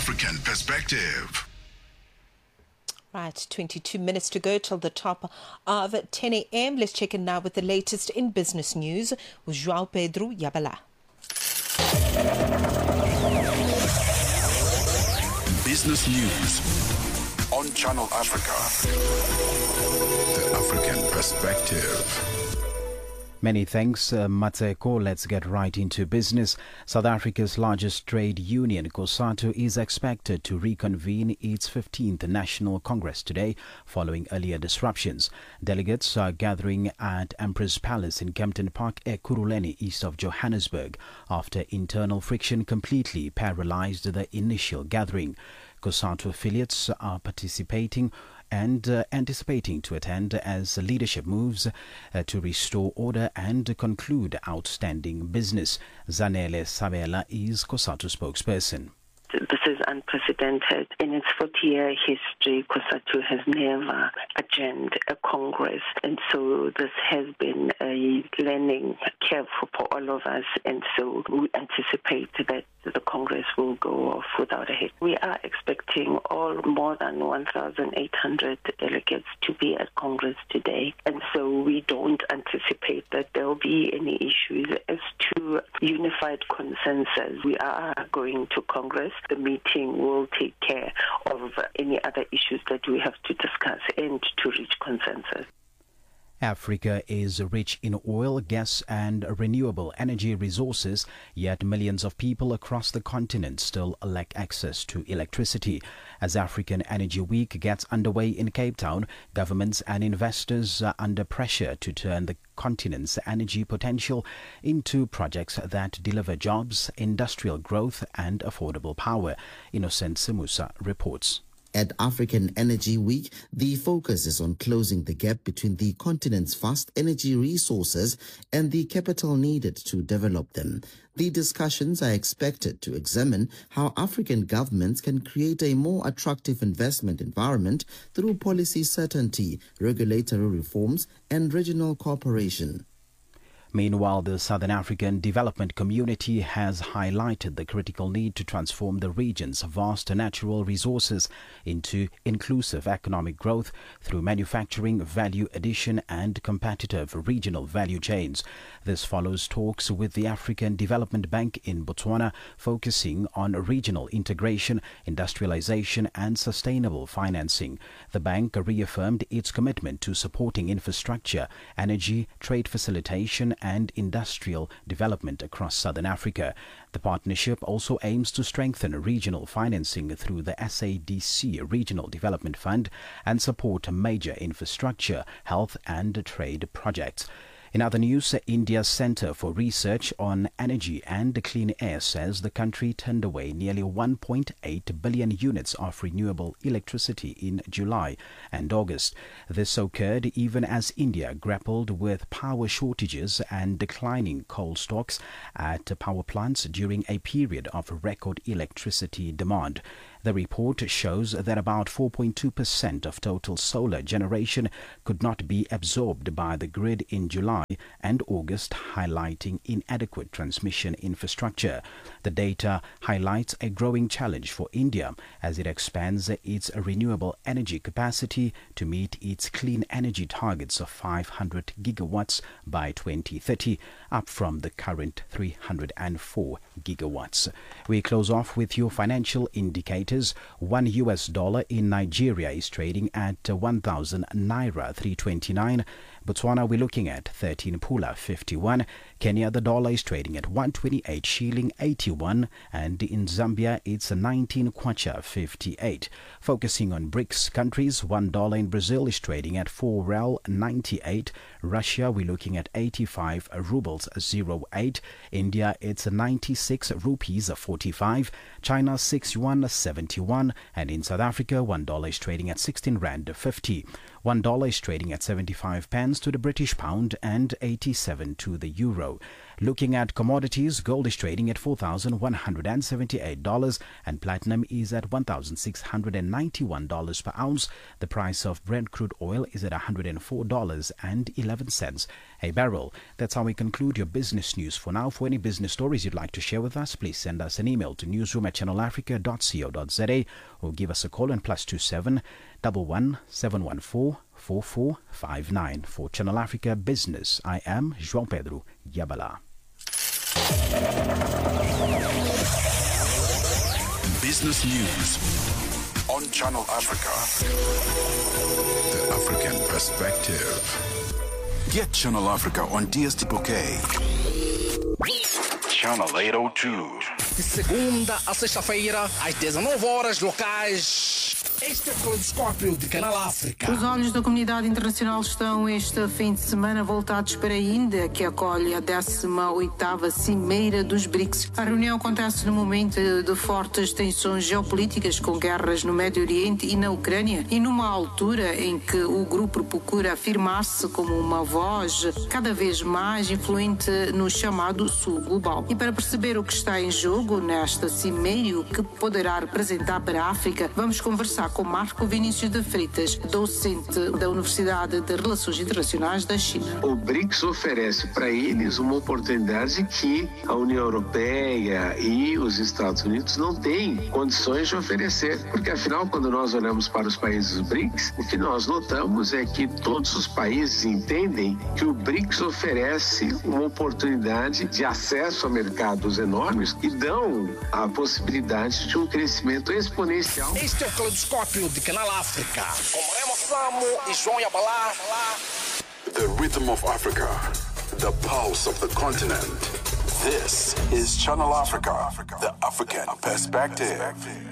African perspective. Right, 22 minutes to go till the top of 10 a.m. Let's check in now with the latest in business news with João Pedro Yabala. Business news on Channel Africa. The African perspective. Many thanks, Matseko. Let's get right into business. South Africa's largest trade union, COSATU, is expected to reconvene its 15th National Congress today, following earlier disruptions. Delegates are gathering at Emperor's Palace in Kempton Park, Ekurhuleni, east of Johannesburg, after internal friction completely paralyzed the initial gathering. COSATU affiliates are participating and anticipating to attend as leadership moves to restore order and conclude outstanding business. Zanele Sabela is COSATU spokesperson. This is unprecedented. In its 40-year history, COSATU has never adjourned a Congress. And so this has been a learning curve for all of us. And so we anticipate that the Congress will go off without a hitch. We are expecting all more than 1,800 delegates to be at Congress today. And so we don't anticipate that there will be any issues. As to unified consensus, we are going to Congress. The meeting will take care of any other issues that we have to discuss and to reach consensus. Africa is rich in oil, gas and renewable energy resources, yet millions of people across the continent still lack access to electricity. As African Energy Week gets underway in Cape Town, governments and investors are under pressure to turn the continent's energy potential into projects that deliver jobs, industrial growth and affordable power. Innocent Simusa reports. At African Energy Week, the focus is on closing the gap between the continent's vast energy resources and the capital needed to develop them. The discussions are expected to examine how African governments can create a more attractive investment environment through policy certainty, regulatory reforms, and regional cooperation. Meanwhile, the Southern African Development Community has highlighted the critical need to transform the region's vast natural resources into inclusive economic growth through manufacturing, value addition and competitive regional value chains. This follows talks with the African Development Bank in Botswana, focusing on regional integration, industrialization and sustainable financing. The bank reaffirmed its commitment to supporting infrastructure, energy, trade facilitation and industrial development across Southern Africa. The partnership also aims to strengthen regional financing through the SADC Regional Development Fund and support major infrastructure, health and trade projects. In other news, India's Centre for Research on Energy and Clean Air says the country turned away nearly 1.8 billion units of renewable electricity in July and August. This occurred even as India grappled with power shortages and declining coal stocks at power plants during a period of record electricity demand. The report shows that about 4.2% of total solar generation could not be absorbed by the grid in July and August, highlighting inadequate transmission infrastructure. The data highlights a growing challenge for India as it expands its renewable energy capacity to meet its clean energy targets of 500 gigawatts by 2030, up from the current 304 gigawatts. We close off with your financial indicators. $1 in Nigeria is trading at 1,000 naira 329. Botswana, we're looking at 13 pula 51. Kenya, the dollar is trading at 128 shilling 81, and in Zambia it's 19 kwacha 58. Focusing on BRICS countries, $1 in Brazil is trading at 4 rel 98. Russia, we're looking at 85 rubles 08. India, it's 96 rupees 45. China, 6 yuan 71, and in South Africa, $1 is trading at 16 rand 50. $1 is trading at 75 pence to the British pound and 87 to the euro. Looking at commodities, gold is trading at $4,178 and platinum is at $1,691 per ounce. The price of Brent crude oil is at $104.11 a barrel. That's how we conclude your business news for now. For any business stories you'd like to share with us, please send us an email to newsroom@channelafrica.co.za or give us a call on +27 11 714 4459. For Channel Africa Business, I am João Pedro Yabala. Business news on Channel Africa. The African perspective. Get Channel Africa on DST Bouquet. Channel 802. De segunda a sexta-feira, às 19 horas locais. Este é o Caleidoscópio de Canal África. Os olhos da comunidade internacional estão este fim de semana voltados para a Índia, que acolhe a 18ª Cimeira dos BRICS. A reunião acontece no momento de fortes tensões geopolíticas, com guerras no Médio Oriente e na Ucrânia, e numa altura em que o grupo procura afirmar-se como uma voz cada vez mais influente no chamado Sul Global. E para perceber o que está em jogo nesta cimeira e o que poderá representar para a África, vamos conversar com Marco Vinícius de Freitas, docente da Universidade de Relações Internacionais da China. O BRICS oferece para eles uma oportunidade que a União Europeia e os Estados Unidos não têm condições de oferecer, porque afinal, quando nós olhamos para os países do BRICS, o que nós notamos é que todos os países entendem que o BRICS oferece uma oportunidade de acesso a mercados enormes e dão a possibilidade de um crescimento exponencial. Este é o Caleidoscópio de Canal África, com Remo Samo e João Yabala. The rhythm of Africa, the pulse of the continent. This is Channel Africa, the African perspective.